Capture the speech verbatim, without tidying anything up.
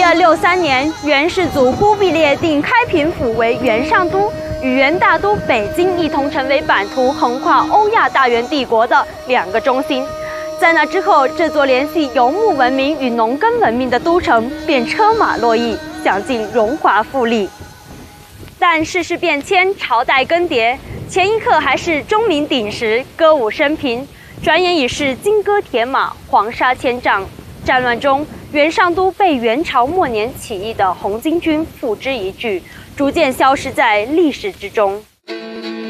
一二六三年，元世祖忽必烈定开平府为元上都，与元大都北京一同成为版图横跨欧亚大元帝国的两个中心。在那之后，这座联系游牧文明与农耕文明的都城便车马络绎，享尽荣华富丽。但世事变迁，朝代更迭，前一刻还是钟鸣鼎食，歌舞升平，转眼已是金戈铁马，黄沙千丈。战乱中，元上都被元朝末年起义的红巾军付之一炬，逐渐消失在历史之中。